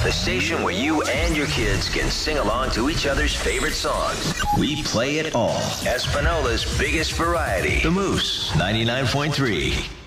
the station where you and your kids can sing along to each other's favorite songs. We play it all. Espanola's biggest variety. The Moose 99.3.